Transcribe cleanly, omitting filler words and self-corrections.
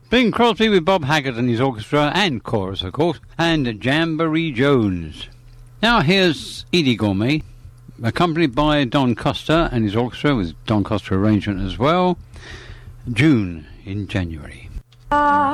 Bing Crosby with Bob Haggart and his orchestra and chorus, of course, and Jamboree Jones. Now here's Edie Gourmet, accompanied by Don Costa and his orchestra, with Don Costa arrangement as well. June in January.